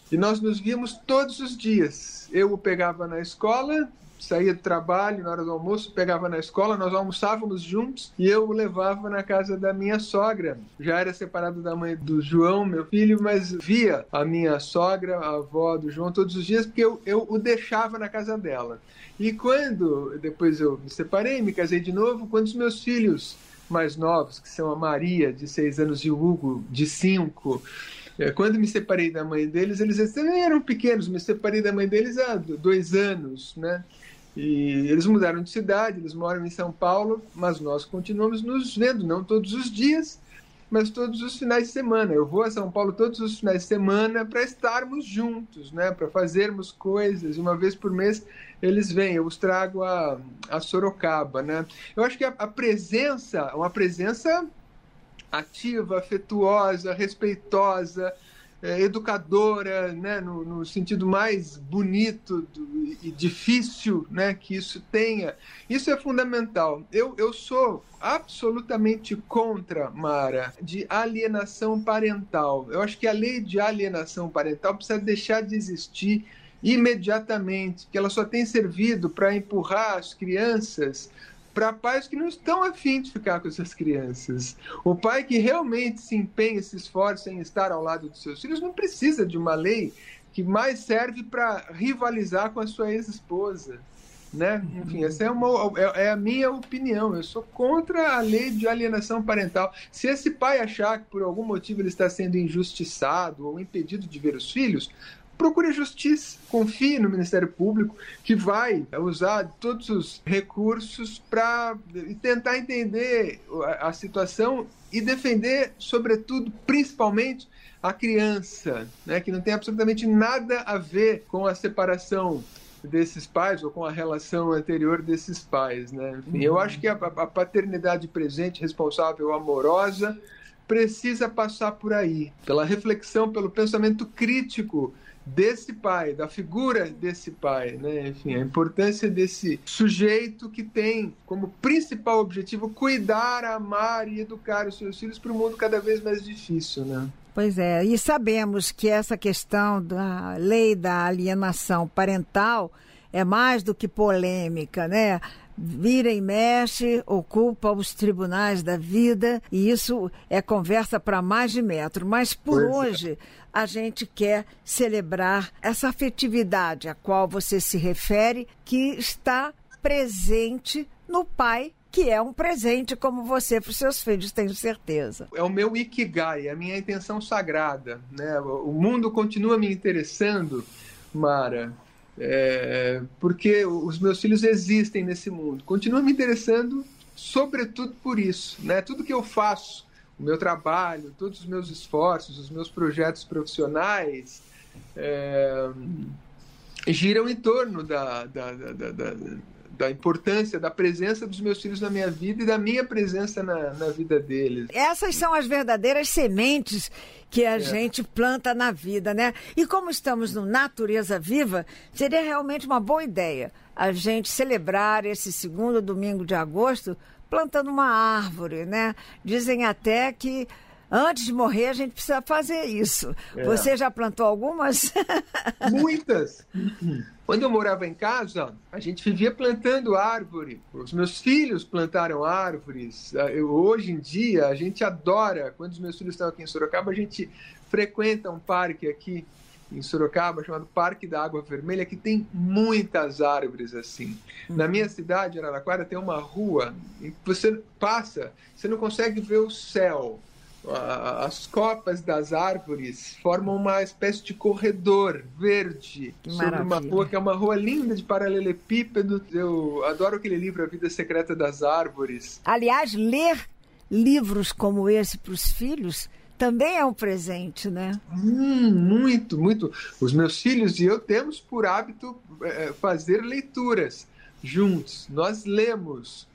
E nós nos víamos todos os dias. Eu o pegava na escola, saía do trabalho, na hora do almoço, pegava na escola, nós almoçávamos juntos e eu o levava na casa da minha sogra. Já era separado da mãe do João, meu filho, mas via a minha sogra, a avó do João, todos os dias, porque eu o deixava na casa dela. E quando, depois eu me separei, me casei de novo, quando os meus filhos mais novos, que são a Maria, de 6 anos, e o Hugo, de 5, quando me separei da mãe deles, eles também eram pequenos, me separei da mãe deles há 2 anos, né? E eles mudaram de cidade, eles moram em São Paulo, mas nós continuamos nos vendo, não todos os dias, mas todos os finais de semana. Eu vou a São Paulo todos os finais de semana para estarmos juntos, né? Para fazermos coisas. Uma vez por mês eles vêm, eu os trago a Sorocaba, né? Eu acho que a presença, uma presença ativa, afetuosa, respeitosa, educadora, né, no sentido mais bonito e difícil, né, que isso tenha. Isso é fundamental. Eu sou absolutamente contra, Mara, de alienação parental. Eu acho que a lei de alienação parental precisa deixar de existir imediatamente, que ela só tem servido para empurrar as crianças para pais que não estão afim de ficar com essas crianças. O pai que realmente se empenha, se esforça em estar ao lado dos seus filhos não precisa de uma lei que mais serve para rivalizar com a sua ex-esposa, né? Enfim, essa é a minha opinião. Eu sou contra a lei de alienação parental. Se esse pai achar que por algum motivo ele está sendo injustiçado ou impedido de ver os filhos, procure a justiça, confie no Ministério Público, que vai usar todos os recursos para tentar entender a situação e defender, sobretudo, principalmente, a criança, né, que não tem absolutamente nada a ver com a separação desses pais ou com a relação anterior desses pais, né? Enfim, eu acho que a paternidade presente, responsável, amorosa, precisa passar por aí, pela reflexão, pelo pensamento crítico desse pai, da figura desse pai, né? Enfim, a importância desse sujeito que tem como principal objetivo cuidar, amar e educar os seus filhos para um mundo cada vez mais difícil, né? Pois é, e sabemos que essa questão da lei da alienação parental é mais do que polêmica, né? Vira e mexe, ocupa os tribunais da vida, e isso é conversa para mais de metro. Mas por hoje a gente quer celebrar essa afetividade a qual você se refere, que está presente no pai, que é um presente como você para os seus filhos, tenho certeza. É o meu ikigai, é a minha intenção sagrada, né? O mundo continua me interessando, Mara, porque os meus filhos existem nesse mundo. Continua me interessando, sobretudo por isso, né? Tudo que eu faço, o meu trabalho, todos os meus esforços, os meus projetos profissionais giram em torno da importância, da presença dos meus filhos na minha vida e da minha presença na vida deles. Essas são as verdadeiras sementes que a gente planta na vida, né? E como estamos no Natureza Viva, seria realmente uma boa ideia a gente celebrar esse segundo domingo de agosto plantando uma árvore, né? Dizem até que antes de morrer a gente precisa fazer isso. Você já plantou algumas? Muitas! Quando eu morava em casa, a gente vivia plantando árvore. Os meus filhos plantaram árvores. Hoje em dia, a gente adora. Quando os meus filhos estão aqui em Sorocaba, a gente frequenta um parque aqui em Sorocaba, chamado Parque da Água Vermelha, que tem muitas árvores assim. Na minha cidade, Araraquara, tem uma rua em que você passa, você não consegue ver o céu. As copas das árvores formam uma espécie de corredor verde sobre uma rua que é uma rua linda de paralelepípedo. Eu adoro aquele livro A Vida Secreta das Árvores. Aliás, ler livros como esse para os filhos também é um presente, né? Muito, muito. Os meus filhos e eu temos por hábito fazer leituras juntos. Nós lemos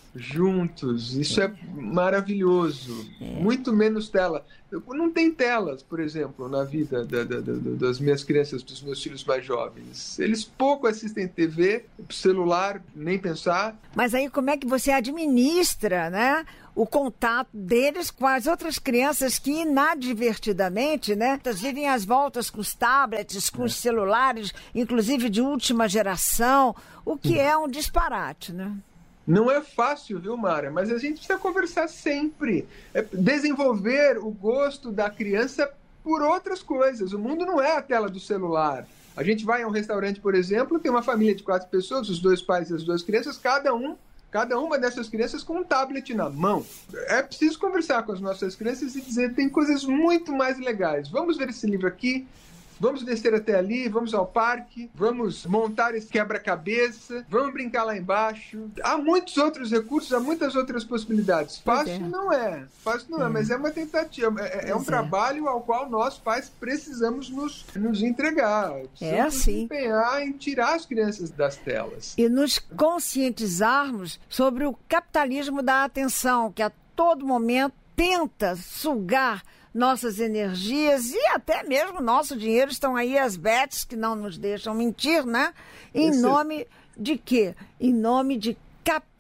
juntos. Isso é maravilhoso. Muito menos tela. Não tem telas, por exemplo, na vida das minhas crianças, dos meus filhos mais jovens. Eles pouco assistem TV, celular, nem pensar. Mas aí como é que você administra, né, o contato deles com as outras crianças que inadvertidamente, né, vivem às voltas com os tablets, com os celulares, inclusive de última geração, o que é um disparate, né? Não é fácil, viu, Mara? Mas a gente precisa conversar sempre. Desenvolver o gosto da criança por outras coisas. O mundo não é a tela do celular. A gente vai a um restaurante, por exemplo, tem uma família de 4 pessoas, os 2 pais e as 2 crianças, cada uma dessas crianças com um tablet na mão. É preciso conversar com as nossas crianças e dizer, tem coisas muito mais legais. Vamos ver esse livro aqui. Vamos descer até ali, vamos ao parque, vamos montar esse quebra-cabeça, vamos brincar lá embaixo. Há muitos outros recursos, há muitas outras possibilidades. Fácil não é, mas é uma tentativa. É um trabalho ao qual nós, pais, precisamos nos entregar. Precisamos nos empenhar em tirar as crianças das telas. E nos conscientizarmos sobre o capitalismo da atenção, que a todo momento tenta sugar nossas energias e até mesmo nosso dinheiro. Estão aí as bets que não nos deixam mentir, né? Em nome de quê? Em nome de capitalismo.